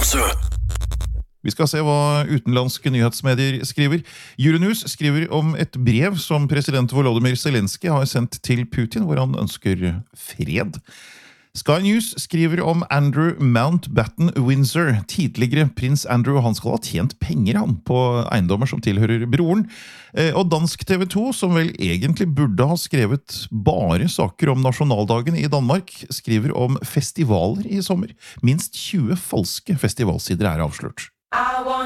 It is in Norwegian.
Vi skal se hva utenlandske nyhetsmedier skriver. Euronews skriver om et brev som president Volodymyr Zelensky har sendt til Putin, hvor han ønsker fred. Sky News skriver om Andrew Mountbatten Windsor. Tidligere prins Andrew, han skal ha tjent penger på eiendommer som tilhører broren. Og dansk TV 2, som vel egentlig burde ha skrevet bare saker om nasjonaldagen i Danmark, skriver om festivaler i sommer. Minst 20 falske festivalsider avslørt.